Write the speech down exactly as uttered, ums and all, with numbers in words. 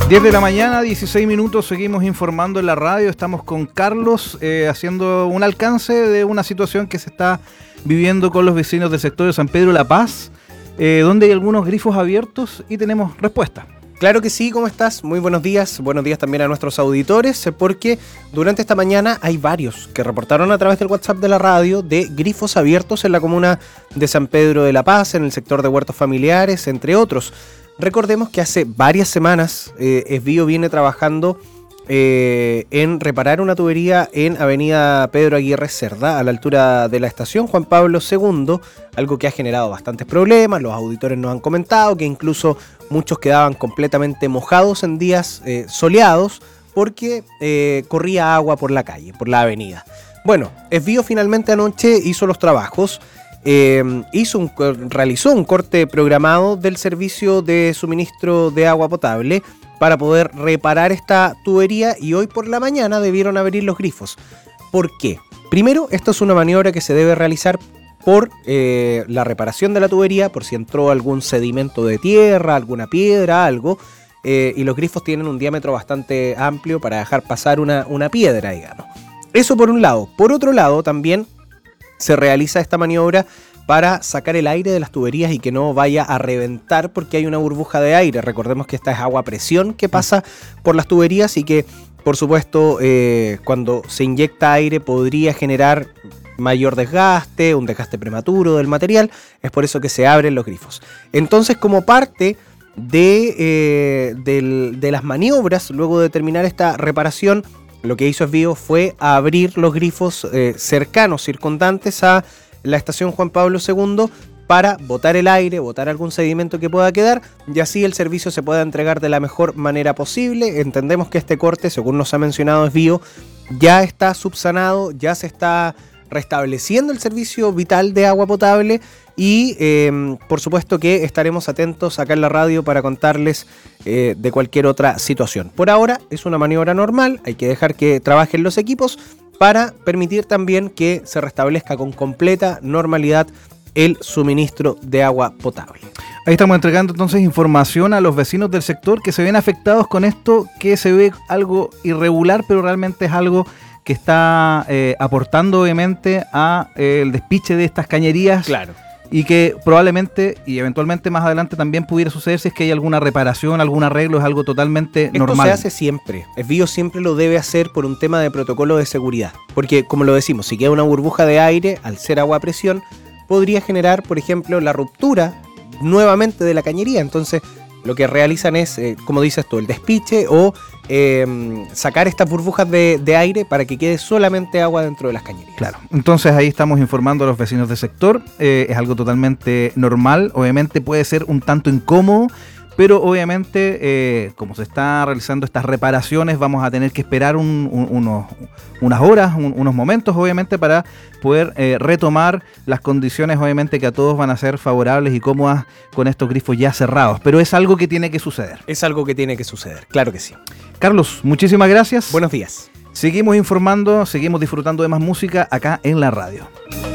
diez de la mañana, dieciséis minutos, seguimos informando en la radio. Estamos con Carlos eh, haciendo un alcance de una situación que se está viviendo con los vecinos del sector de San Pedro La Paz, eh, donde hay algunos grifos abiertos y tenemos respuesta. Claro que sí, ¿cómo estás? Muy buenos días, buenos días también a nuestros auditores, porque durante esta mañana hay varios que reportaron a través del WhatsApp de la radio de grifos abiertos en la comuna de San Pedro de La Paz, en el sector de huertos familiares, entre otros. Recordemos que hace varias semanas eh, Esvío viene trabajando eh, en reparar una tubería en avenida Pedro Aguirre Cerda, a la altura de la estación Juan Pablo segundo, algo que ha generado bastantes problemas. Los auditores nos han comentado que incluso muchos quedaban completamente mojados en días eh, soleados porque eh, corría agua por la calle, por la avenida. Bueno, Esvío finalmente anoche hizo los trabajos. Eh, hizo un, realizó un corte programado del servicio de suministro de agua potable para poder reparar esta tubería y hoy por la mañana debieron abrir los grifos. ¿Por qué? Primero, esto es una maniobra que se debe realizar por eh, la reparación de la tubería, por si entró algún sedimento de tierra, alguna piedra, algo, eh, y los grifos tienen un diámetro bastante amplio para dejar pasar una, una piedra, digamos. Eso por un lado. Por otro lado, también se realiza esta maniobra para sacar el aire de las tuberías y que no vaya a reventar porque hay una burbuja de aire. Recordemos que esta es agua a presión que pasa por las tuberías y que, por supuesto, eh, cuando se inyecta aire podría generar mayor desgaste, un desgaste prematuro del material. Es por eso que se abren los grifos. Entonces, como parte de, eh, del, de las maniobras, luego de terminar esta reparación, lo que hizo Esvío fue abrir los grifos eh, cercanos, circundantes a la estación Juan Pablo segundo para botar el aire, botar algún sedimento que pueda quedar y así el servicio se pueda entregar de la mejor manera posible. Entendemos que este corte, según nos ha mencionado Esvío, ya está subsanado, ya se está restableciendo el servicio vital de agua potable y eh, por supuesto que estaremos atentos acá en la radio para contarles eh, de cualquier otra situación. Por ahora es una maniobra normal, hay que dejar que trabajen los equipos para permitir también que se restablezca con completa normalidad el suministro de agua potable. Ahí estamos entregando entonces información a los vecinos del sector que se ven afectados con esto, que se ve algo irregular, pero realmente es algo que está eh, aportando obviamente a eh, el despiche de estas cañerías. Claro. Y que probablemente y eventualmente más adelante también pudiera suceder si es que hay alguna reparación, algún arreglo, es algo totalmente Esto normal. Esto se hace siempre. Esvío siempre lo debe hacer por un tema de protocolo de seguridad. Porque, como lo decimos, si queda una burbuja de aire, al ser agua a presión, podría generar, por ejemplo, la ruptura nuevamente de la cañería. Entonces, lo que realizan es, eh, como dices tú, el despiche o eh, sacar estas burbujas de, de aire para que quede solamente agua dentro de las cañerías. Claro, entonces ahí estamos informando a los vecinos del sector, eh, es algo totalmente normal, obviamente puede ser un tanto incómodo, pero obviamente eh, como se está realizando estas reparaciones vamos a tener que esperar un, un, unos, unas horas, un, unos momentos obviamente para poder eh, retomar las condiciones obviamente que a todos van a ser favorables y cómodas con estos grifos ya cerrados, pero es algo que tiene que suceder. Es algo que tiene que suceder, claro que sí. Carlos, muchísimas gracias. Buenos días. Seguimos informando, seguimos disfrutando de más música acá en la radio.